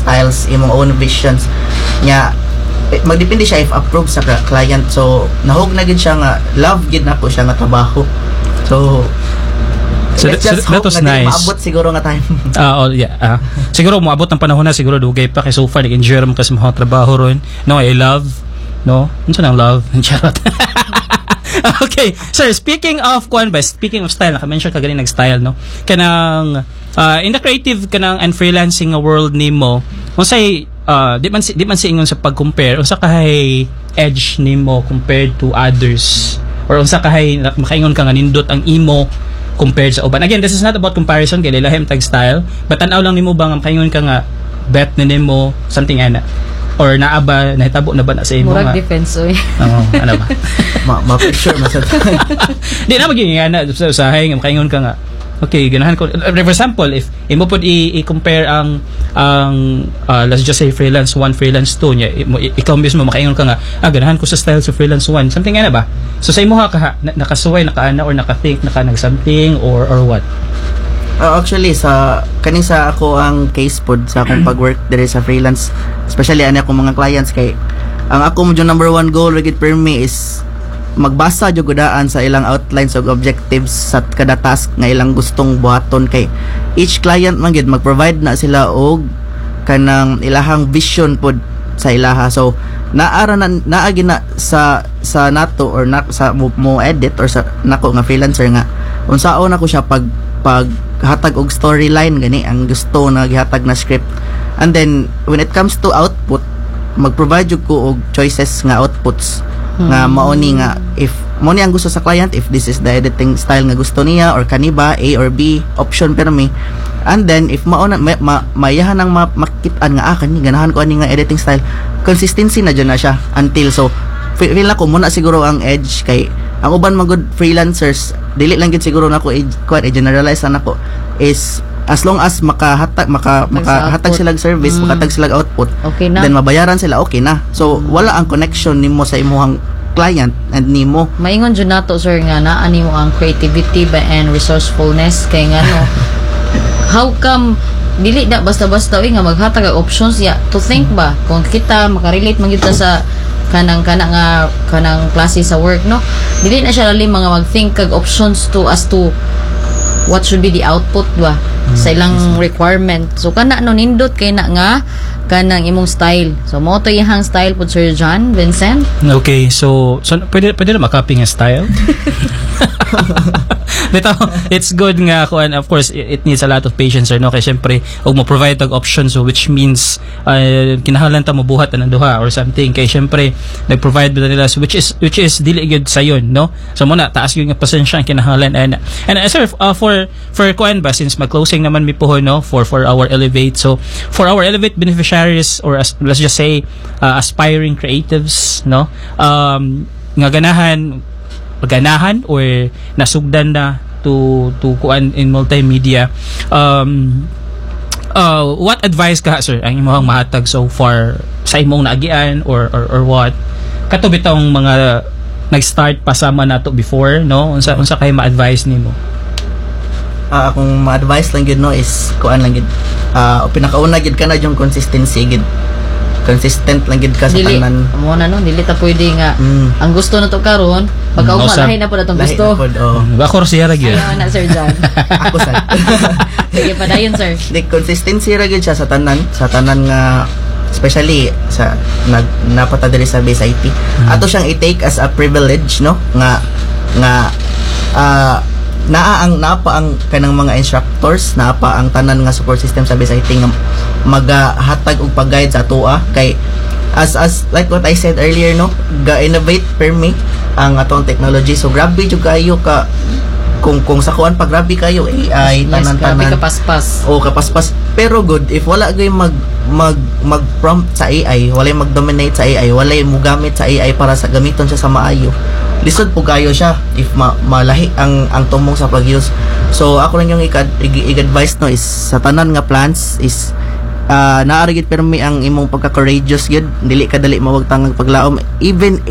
styles, imong own visions nya. Magdepende siya if approve sa client. So nahog na gid siya nga love gid nako siya nga trabaho. So let's just hope that was na nice. maabot siguro nga time. Siguro maabot ng panahon na siguro dugay pa kay so far nag-enjoy mo kasi mga trabaho ron. No, I love. No? Ano nang love? Charot. Okay. Sir, speaking of style, naka-mention ka galing nag-style, no? Kanang in the creative kanang and freelancing world nimo, unsay di man ingon sa pag-compare, unsa kahay edge nimo compared to others? Or unsa kahay makaingon ka nga nindot ang imo compared sa uban? Again, this is not about comparison kay lahem tag style, but tan-aw lang nimo ba nga makaingon ka nga bet na nimo something ana? Or naaba nahitabo na ba na sa imo murag defense oy. Ano ba? Ma-picture masad. Di na maging ana sa usahay nga makaingon ka nga okay, ganahan ko. For example, if imo pud i-compare ang let's just say freelance 1, freelance 2 nya, ikaw mismo makaingon ka nga, ganahan ko sa style sa freelance 1. Something ana ba? So sa imo ka nakasuway, nakaana or naka-think, nag something or what? Actually sa ako ang case pod sa akong pag-work dire sa freelance, especially ani akong mga clients kay ang ako mo number 1 goal rigid per me is magbasa jud gudaan sa ilang outlines ug objectives sa kada task nga ilang gustong buhaton kay each client man gid mag-provide na sila og kanang ilahang vision pod sa ilaha. So naara na naagi na sa nato or sa mo edit or sa nako nga freelancer nga unsaon ako siya pag hatag og storyline gani ang gusto na gihatag na script, and then when it comes to output mag-provide jud ko og choices nga outputs nga mao ni nga if mo ni ang gusto sa client, if this is the editing style nga gusto niya or kaniba A or B option per me, and then if mao na mayahan ang makitaan nga kani ganahan ko ani nga editing style, consistency na dyan na siya until so feel na ko muna siguro ang edge kay ang uban mga good freelancers dili lang gid siguro nako i-generalize nako is as long as makahatag silang service, makahatag silang output, okay na. Then mabayaran sila, okay na. So wala ang connection nimo sa imong client and nimo. Maingon jud nato sir nga naa nimo ang creativity ba and resourcefulness kay nga no. How come dili na basta-basta nga maghatag og options ya to think ba kung kita makarelate man gyud sa kanang klase sa work, no? Dili na siya lalim mga mag-think kag options as to what should be the output ba sa ilang requirement. So kana no nindot kay na nga kanang imong style. So mo to ihang style pud Sir John Vincent. Okay, so pwede na makopy nga style. Bitaw, it's good nga kuan, of course it needs a lot of patience, no? Kay syempre og mo provide tag options, so which means kinahanglan ta mo buhat ang duha or something kay syempre nag-provide ba nila, which is dili gyud sayon, no? So muna taas gyud nga pasensya ang kinahanglan and sir, for kuan ba since mag-closing naman mi pohon, no, for our Elevate. So for our Elevate beneficiaries or let's just say aspiring creatives, no, nga ganahan or nasugdan na to kuan in multimedia, what advice ka sir ang imong mahatag so far sa imong naagian or what kato bitong mga nag-start pa sama nato before, no, unsa kay ma-advise nimo? Akong ma-advise lang gid, no, is kuan lang gid pinakauna gid kana yung consistency gid. Consistent lang gid ka sa tanan. Mo na no, dili ta pwede nga ang gusto na to karon pagka lahi na pud atong gusto. Bakor siya ra gyud. Ayaw na Sir John. Ako sa. Sige pa dayon sir. The consistency ra gyud siya sa tanan nga especially sa napata diri sa base IT. Ato siyang i-take as a privilege, no, nga napa ang kanang mga instructors, napa ang tanan nga support system sa base IT nga magahatag og pag-guide sa atoa kay as like what I said earlier, no, ga-innovate per me ang atong technology. So grabe jud kayo ka kung sa kuan pa grabe kayo AI tanan-tanan kapaspas. Kapaspas, pero good if wala gay mag prompt sa AI, wala mag-dominate sa AI, wala mo gamit sa AI para sa gamiton siya sa maayo, lisod po kayo siya if malahi ang tumong sa pag-use. So ako lang yung i-advise, no, is sa tanan nga plans is naarigit pero may ang imong pagka-courageous gid, dili ka dali mawag tangang paglaom even